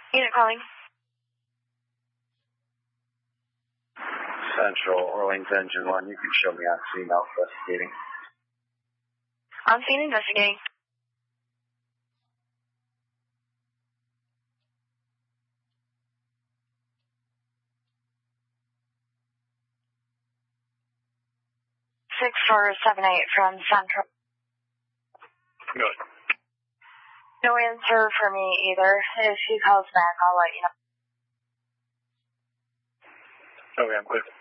Unit calling. Central, Orleans Engine 1, you can show me on scene investigating. On scene investigating. Six 478 from Central. Good. No answer for me either. If she calls back, I'll let you know. Okay, I'm clear.